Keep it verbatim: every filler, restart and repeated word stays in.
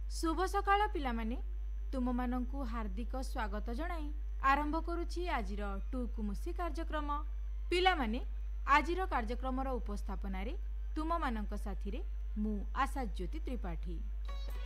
शुभ सकाळ पिलामाने तुम मानंकु हार्दिक स्वागत जणाई आरंभ करुछि आजिर टुकुमुसी कार्यक्रम। पिलामाने आजिर कार्यक्रमर उपस्थापन रे तुम मानंक साथी रे मु आशा ज्योति त्रिपाठी।